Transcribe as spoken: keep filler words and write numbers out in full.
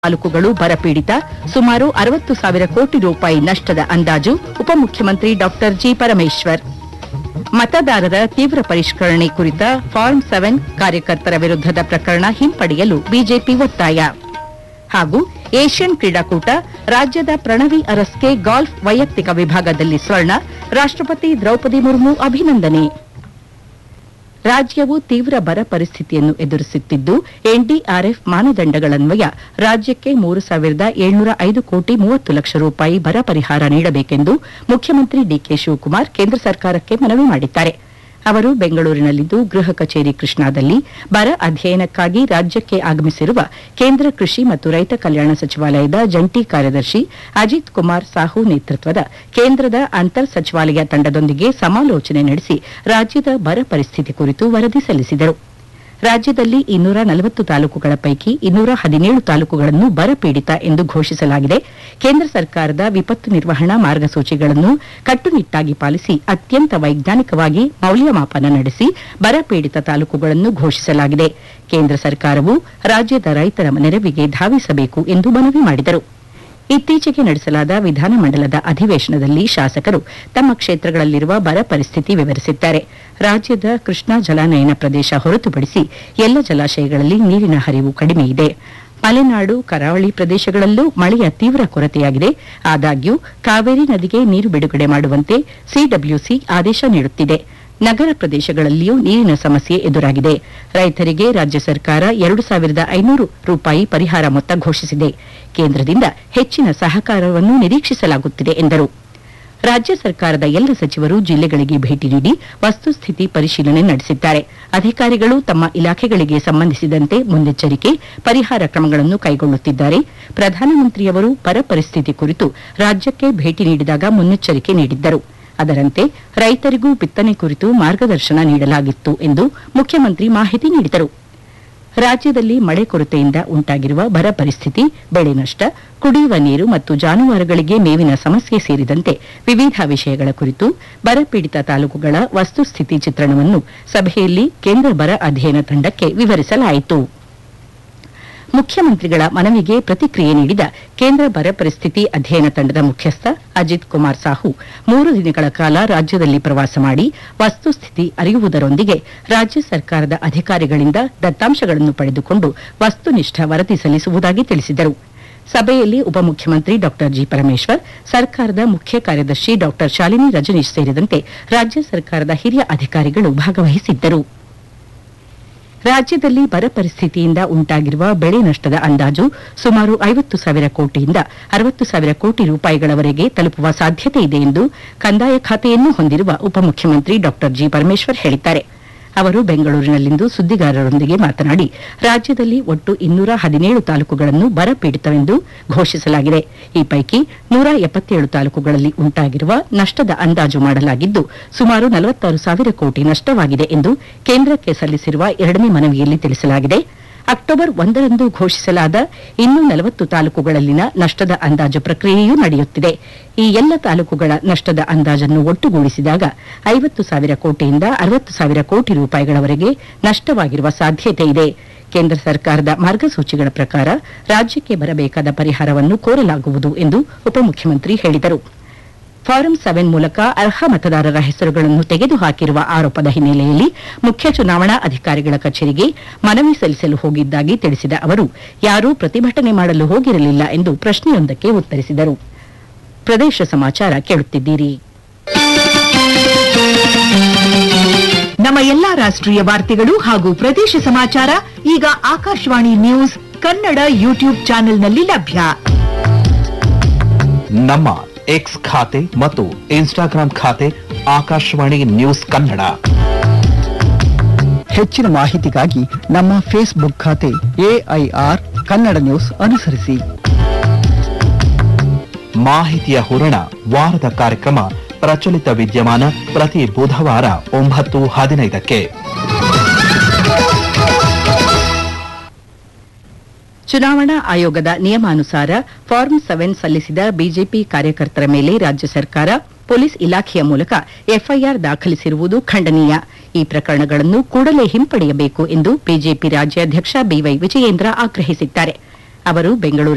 ತಾಲೂಕುಗಳು ಬರಪೀಡಿತ ಸುಮಾರು ಅರವತ್ತು ಸಾವಿರ ಕೋಟಿ ರೂಪಾಯಿ ನಷ್ಟದ ಅಂದಾಜು ಉಪಮುಖ್ಯಮಂತ್ರಿ ಡಾಕ್ಟರ್ ಜಿ ಪರಮೇಶ್ವರ್. ಮತದಾರರ ತೀವ್ರ ಪರಿಷ್ಕರಣೆ ಕುರಿತ ಫಾರ್ಮ್ ಸೆವೆನ್ ಕಾರ್ಯಕರ್ತರ ವಿರುದ್ಧದ ಪ್ರಕರಣ ಹಿಂಪಡೆಯಲು ಬಿಜೆಪಿ ಒತ್ತಾಯ. ಹಾಗೂ ಏಷ್ಯನ್ ಕ್ರೀಡಾಕೂಟ ರಾಜ್ಯದ ಪ್ರಣವಿ ಅರಸ್ಗೆ ಗಾಲ್ಫ್ ವೈಯಕ್ತಿಕ ವಿಭಾಗದಲ್ಲಿ ಸ್ವರ್ಣ, ರಾಷ್ಟ್ರಪತಿ ದ್ರೌಪದಿ ಮುರ್ಮು ಅಭಿನಂದನೆ. ರಾಜ್ಯವು ತೀವ್ರ ಬರ ಪರಿಸ್ಥಿತಿಯನ್ನು ಎದುರಿಸುತ್ತಿದ್ದು ಎನ್ಡಿಆರ್ಎಫ್ ಮಾನದಂಡಗಳನ್ವಯ ರಾಜ್ಯಕ್ಕೆ ಮೂರು ಸಾವಿರದ ಏಳ್ನೂರ ಐದು ಕೋಟಿ ಮೂವತ್ತು ಲಕ್ಷ ರೂಪಾಯಿ ಬರ ಪರಿಹಾರ ನೀಡಬೇಕೆಂದು ಮುಖ್ಯಮಂತ್ರಿ ಡಿಕೆ ಶಿವಕುಮಾರ್ ಕೇಂದ್ರ ಸರ್ಕಾರಕ್ಕೆ ಮನವಿ ಮಾಡಿದ್ದಾರೆ. ಅವರು ಬೆಂಗಳೂರಿನಲ್ಲಿಂದು ಗೃಹ ಕಚೇರಿ ಕೃಷ್ಣಾದಲ್ಲಿ ಬರ ಅಧ್ಯಯನಕ್ಕಾಗಿ ರಾಜ್ಯಕ್ಕೆ ಆಗಮಿಸಿರುವ ಕೇಂದ್ರ ಕೃಷಿ ಮತ್ತು ರೈತ ಕಲ್ಯಾಣ ಸಚಿವಾಲಯದ ಜಂಟಿ ಕಾರ್ಯದರ್ಶಿ ಅಜಿತ್ ಕುಮಾರ್ ಸಾಹು ನೇತೃತ್ವದ ಕೇಂದ್ರದ ಅಂತರ್ ಸಚಿವಾಲಯ ತಂಡದೊಂದಿಗೆ ಸಮಾಲೋಚನೆ ನಡೆಸಿ ರಾಜ್ಯದ ಬರ ಪರಿಸ್ಥಿತಿ ಕುರಿತು ವರದಿ ಸಲ್ಲಿಸಿದರು. ರಾಜ್ಯದಲ್ಲಿ ಇನ್ನೂರ ನಲವತ್ತು ತಾಲೂಕುಗಳ ಪೈಕಿ ಇನ್ನೂರ ಹದಿನೇಳು ತಾಲೂಕುಗಳನ್ನು ಬರಪೀಡಿತ ಎಂದು ಘೋಷಿಸಲಾಗಿದೆ. ಕೇಂದ್ರ ಸರ್ಕಾರದ ವಿಪತ್ತು ನಿರ್ವಹಣಾ ಮಾರ್ಗಸೂಚಿಗಳನ್ನು ಕಟ್ಟುನಿಟ್ಟಾಗಿ ಪಾಲಿಸಿ ಅತ್ಯಂತ ವೈಜ್ಞಾನಿಕವಾಗಿ ಮೌಲ್ಯಮಾಪನ ನಡೆಸಿ ಬರಪೀಡಿತ ತಾಲೂಕುಗಳನ್ನು ಘೋಷಿಸಲಾಗಿದೆ. ಕೇಂದ್ರ ಸರ್ಕಾರವು ರಾಜ್ಯದ ರೈತರ ನೆರವಿಗೆ ಧಾವಿಸಬೇಕು ಎಂದು ಮನವಿ ಮಾಡಿದರು. ಇತ್ತೀಚೆಗೆ ನಡೆಸಲಾದ ವಿಧಾನಮಂಡಲದ ಅಧಿವೇಶನದಲ್ಲಿ ಶಾಸಕರು ತಮ್ಮ ಕ್ಷೇತ್ರಗಳಲ್ಲಿರುವ ಬರ ಪರಿಸ್ಥಿತಿ ವಿವರಿಸಿದ್ದಾರೆ. ರಾಜ್ಯದ ಕೃಷ್ಣಾ ಜಲಾನಯನ ಪ್ರದೇಶ ಹೊರತುಪಡಿಸಿ ಎಲ್ಲ ಜಲಾಶಯಗಳಲ್ಲಿ ನೀರಿನ ಹರಿವು ಕಡಿಮೆಯಿದೆ. ಮಲೆನಾಡು, ಕರಾವಳಿ ಪ್ರದೇಶಗಳಲ್ಲೂ ಮಳೆಯ ತೀವ್ರ ಕೊರತೆಯಾಗಿದೆ. ಆದಾಗ್ಯೂ ಕಾವೇರಿ ನದಿಗೆ ನೀರು ಬಿಡುಗಡೆ ಮಾಡುವಂತೆ ಸಿಡಬ್ಲ್ಯೂಸಿ ಆದೇಶ ನೀಡುತ್ತಿದೆ. ನಗರ ಪ್ರದೇಶಗಳಲ್ಲಿಯೂ ನೀರಿನ ಸಮಸ್ಯೆ ಎದುರಾಗಿದೆ. ರೈತರಿಗೆ ರಾಜ್ಯ ಸರ್ಕಾರ ಎರಡು ಸಾವಿರದ ಐನೂರು ರೂಪಾಯಿ ಪರಿಹಾರ ಮೊತ್ತ ಘೋಷಿಸಿದೆ. ಕೇಂದ್ರದಿಂದ ಹೆಚ್ಚಿನ ಸಹಕಾರವನ್ನು ನಿರೀಕ್ಷಿಸಲಾಗುತ್ತಿದೆ ಎಂದರು. ರಾಜ್ಯ ಸರ್ಕಾರದ ಎಲ್ಲ ಸಚಿವರು ಜಿಲ್ಲೆಗಳಿಗೆ ಭೇಟಿ ನೀಡಿ ವಸ್ತುಸ್ಥಿತಿ ಪರಿಶೀಲನೆ ನಡೆಸಿದ್ದಾರೆ. ಅಧಿಕಾರಿಗಳು ತಮ್ಮ ಇಲಾಖೆಗಳಿಗೆ ಸಂಬಂಧಿಸಿದಂತೆ ಮುನ್ನೆಚ್ಚರಿಕೆ, ಪರಿಹಾರ ಕ್ರಮಗಳನ್ನು ಕೈಗೊಳ್ಳುತ್ತಿದ್ದಾರೆ. ಪ್ರಧಾನಮಂತ್ರಿಯವರು ಬರ ಪರಿಸ್ಥಿತಿ ಕುರಿತು ರಾಜ್ಯಕ್ಕೆ ಭೇಟಿ ನೀಡಿದಾಗ ಮುನ್ನೆಚ್ಚರಿಕೆ ನೀಡಿದ್ದರು. ಅದರಂತೆ ರೈತರಿಗೂ ಬಿತ್ತನೆ ಕುರಿತು ಮಾರ್ಗದರ್ಶನ ನೀಡಲಾಗಿತ್ತು ಎಂದು ಮುಖ್ಯಮಂತ್ರಿ ಮಾಹಿತಿ ನೀಡಿದರು. ರಾಜ್ಯದಲ್ಲಿ ಮಳೆ ಕೊರತೆಯಿಂದ ಉಂಟಾಗಿರುವ ಬರ ಪರಿಸ್ಥಿತಿ, ಬೆಳೆ ನಷ್ಟ, ಕುಡಿಯುವ ನೀರು ಮತ್ತು ಜಾನುವಾರುಗಳಿಗೆ ಮೇವಿನ ಸಮಸ್ಯೆ ಸೇರಿದಂತೆ ವಿವಿಧ ವಿಷಯಗಳ ಕುರಿತು ಬರಪೀಡಿತ ತಾಲೂಕುಗಳ ವಸ್ತುಸ್ಥಿತಿ ಚಿತ್ರಣವನ್ನು ಸಭೆಯಲ್ಲಿ ಕೇಂದ್ರ ಬರ ಅಧ್ಯಯನ ತಂಡಕ್ಕೆ ವಿವರಿಸಲಾಯಿತು. ಮುಖ್ಯಮಂತ್ರಿಗಳ ಮನವಿಗೆ ಪ್ರತಿಕ್ರಿಯೆ ನೀಡಿದ ಕೇಂದ್ರ ಬರ ಪರಿಸ್ಥಿತಿ ಅಧ್ಯಯನ ತಂಡದ ಮುಖ್ಯಸ್ಥ ಅಜಿತ್ ಕುಮಾರ್ ಸಾಹು ಮೂರು ದಿನಗಳ ಕಾಲ ರಾಜ್ಯದಲ್ಲಿ ಪ್ರವಾಸ ಮಾಡಿ ವಸ್ತುಸ್ಥಿತಿ ಅರಿಯುವುದರೊಂದಿಗೆ ರಾಜ್ಯ ಸರ್ಕಾರದ ಅಧಿಕಾರಿಗಳಿಂದ ದತ್ತಾಂಶಗಳನ್ನು ಪಡೆದುಕೊಂಡು ವಸ್ತುನಿಷ್ಠ ವರದಿ ಸಲ್ಲಿಸುವುದಾಗಿ ತಿಳಿಸಿದರು. ಸಭೆಯಲ್ಲಿ ಉಪಮುಖ್ಯಮಂತ್ರಿ ಡಾಕ್ಟರ್ ಜಿ ಪರಮೇಶ್ವರ್, ಸರ್ಕಾರದ ಮುಖ್ಯ ಕಾರ್ಯದರ್ಶಿ ಡಾಕ್ಟರ್ ಶಾಲಿನಿ ರಜನೀಶ್ ಸೇರಿದಂತೆ ರಾಜ್ಯ ಸರ್ಕಾರದ ಹಿರಿಯ ಅಧಿಕಾರಿಗಳು ಭಾಗವಹಿಸಿದ್ದರು. ರಾಜ್ಯದಲ್ಲಿ ಬರ ಪರಿಸ್ಥಿತಿಯಿಂದ ಉಂಟಾಗಿರುವ ಬೆಳೆ ನಷ್ಟದ ಅಂದಾಜು ಸುಮಾರು ಐವತ್ತು ಸಾವಿರ ಕೋಟಿಯಿಂದ ಅರವತ್ತು ಸಾವಿರ ಕೋಟಿ ರೂಪಾಯಿಗಳವರೆಗೆ ತಲುಪುವ ಸಾಧ್ಯತೆ ಇದೆ ಎಂದು ಕಂದಾಯ ಖಾತೆಯನ್ನು ಹೊಂದಿರುವ ಉಪಮುಖ್ಯಮಂತ್ರಿ ಡಾಕ್ಟರ್ ಜಿ ಪರಮೇಶ್ವರ್ ಹೇಳಿದ್ದಾರೆ. ಅವರು ಬೆಂಗಳೂರಿನಲ್ಲಿಂದು ಸುದ್ದಿಗಾರರೊಂದಿಗೆ ಮಾತನಾಡಿ, ರಾಜ್ಯದಲ್ಲಿ ಒಟ್ಟು ಇನ್ನೂರ ಹದಿನೇಳು ತಾಲೂಕುಗಳನ್ನು ಬರಪೀಡಿತವೆಂದು ಘೋಷಿಸಲಾಗಿದೆ. ಈ ಪೈಕಿ ನೂರ ಎಪ್ಪತ್ತೇಳು ತಾಲೂಕುಗಳಲ್ಲಿ ಉಂಟಾಗಿರುವ ನಷ್ಟದ ಅಂದಾಜು ಮಾಡಲಾಗಿದ್ದು ಸುಮಾರು ನಲವತ್ತಾರು ಸಾವಿರ ಕೋಟಿ ನಷ್ಟವಾಗಿದೆ ಎಂದು ಕೇಂದ್ರಕ್ಕೆ ಸಲ್ಲಿಸಿರುವ ಎರಡನೇ ಮನವಿಯಲ್ಲಿ ತಿಳಿಸಲಾಗಿದೆ. ಅಕ್ಟೋಬರ್ ಒಂದರಂದು ಘೋಷಿಸಲಾದ ಇನ್ನೂ ನಲವತ್ತು ತಾಲೂಕುಗಳಲ್ಲಿನ ನಷ್ಟದ ಅಂದಾಜು ಪ್ರಕ್ರಿಯೆಯೂ ನಡೆಯುತ್ತಿದೆ. ಈ ಎಲ್ಲ ತಾಲೂಕುಗಳ ನಷ್ಟದ ಅಂದಾಜನ್ನು ಒಟ್ಟುಗೂಡಿಸಿದಾಗ ಐವತ್ತು ಸಾವಿರ ಕೋಟಿಯಿಂದ ಅರವತ್ತು ಸಾವಿರ ಕೋಟಿ ರೂಪಾಯಿಗಳವರೆಗೆ ನಷ್ಟವಾಗಿರುವ ಸಾಧ್ಯತೆ ಇದೆ. ಕೇಂದ್ರ ಸರ್ಕಾರದ ಮಾರ್ಗಸೂಚಿಗಳ ಪ್ರಕಾರ ರಾಜ್ಯಕ್ಕೆ ಬರಬೇಕಾದ ಪರಿಹಾರವನ್ನು ಕೋರಲಾಗುವುದು ಎಂದು ಉಪಮುಖ್ಯಮಂತ್ರಿ ಹೇಳಿದರು. ಫಾರಂ ಸೆವೆನ್ ಮೂಲಕ ಅರ್ಹ ಮತದಾರರ ಹೆಸರುಗಳನ್ನು ತೆಗೆದುಹಾಕಿರುವ ಆರೋಪದ ಹಿನ್ನೆಲೆಯಲ್ಲಿ ಮುಖ್ಯ ಚುನಾವಣಾ ಅಧಿಕಾರಿಗಳ ಕಚೇರಿಗೆ ಮನವಿ ಸಲ್ಲಿಸಲು ಹೋಗಿದ್ದಾಗಿ ತಿಳಿಸಿದ ಅವರು, ಯಾರೂ ಪ್ರತಿಭಟನೆ ಮಾಡಲು ಹೋಗಿರಲಿಲ್ಲ ಎಂದು ಪ್ರಶ್ನೆಯೊಂದಕ್ಕೆ ಉತ್ತರಿಸಿದರು. ಪ್ರದೇಶ ಸಮಾಚಾರ ಕೇಳುತ್ತಿದ್ದೀರಿ. ನಮ್ಮ ಎಲ್ಲಾ ರಾಷ್ಟ್ರೀಯ ವಾರ್ತೆಗಳು ಹಾಗೂ ಪ್ರದೇಶ ಸಮಾಚಾರ ಈಗ ಆಕಾಶವಾಣಿ ನ್ಯೂಸ್ ಕನ್ನಡ ಯೂಟ್ಯೂಬ್ ಚಾನೆಲ್ನಲ್ಲಿ ಲಭ್ಯ. ನಮ್ಮ ಎಕ್ಸ್ ಖಾತೆ ಮತ್ತು ಇನ್ಸ್ಟಾಗ್ರಾಂ ಖಾತೆ ಆಕಾಶವಾಣಿ ನ್ಯೂಸ್ ಕನ್ನಡ. ಹೆಚ್ಚಿನ ಮಾಹಿತಿಗಾಗಿ ನಮ್ಮ ಫೇಸ್ಬುಕ್ ಖಾತೆ ಎಐಆರ್ ಕನ್ನಡ ನ್ಯೂಸ್ ಅನುಸರಿಸಿ. ಮಾಹಿತಿಯ ಹೂರಣ ವಾರದ ಕಾರ್ಯಕ್ರಮ ಪ್ರಚಲಿತ ವಿದ್ಯಮಾನ ಪ್ರತಿ ಬುಧವಾರ ಒಂಬತ್ತು ಹದಿನೈದಕ್ಕೆ. ಚುನಾವಣಾ ಆಯೋಗದ ನಿಯಮಾನುಸಾರ ಫಾರ್ಮ್ ಸೆವೆನ್ ಸಲ್ಲಿಸಿದ ಬಿಜೆಪಿ ಕಾರ್ಯಕರ್ತರ ಮೇಲೆ ರಾಜ್ಯ ಸರ್ಕಾರ ಪೊಲೀಸ್ ಇಲಾಖೆಯ ಮೂಲಕ ಎಫ್ಐಆರ್ ದಾಖಲಿಸಿರುವುದು ಖಂಡನೀಯ. ಈ ಪ್ರಕರಣಗಳನ್ನು ಕೂಡಲೇ ಹಿಂಪಡೆಯಬೇಕು ಎಂದು ಬಿಜೆಪಿ ರಾಜ್ಯಾಧ್ಯಕ್ಷ ಬಿವೈ ವಿಜಯೇಂದ್ರ ಆಗ್ರಹಿಸಿದ್ದಾರೆ. ಅವರು ಬೆಂಗಳೂರಿನ